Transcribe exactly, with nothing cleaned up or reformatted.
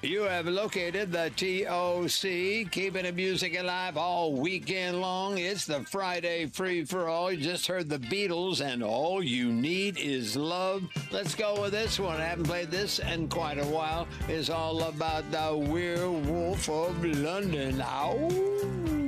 You have located the T O C, keeping the music alive all weekend long. It's the Friday free-for-all. You just heard the Beatles, and all you need is love. Let's go with this one. I haven't played this in quite a while. It's all about the Werewolf of London. Ow!